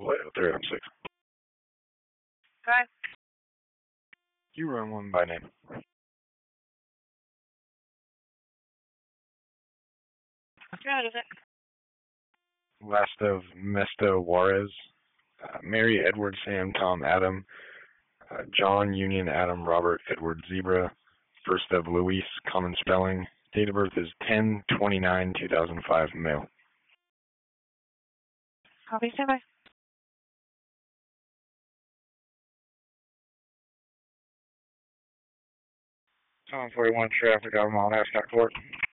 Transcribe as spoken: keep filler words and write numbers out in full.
What? three M six. Okay. You run one by name. Yeah, is it? Last of Mesta Juarez. Uh, Mary, Edward, Sam, Tom, Adam. Uh, John, Union, Adam, Robert, Edward, Zebra. First of Luis, common spelling. Date of birth is ten twenty-nine two thousand five, male. Copy, stand by. Tom forty-one, traffic, I'm on Ascot Court.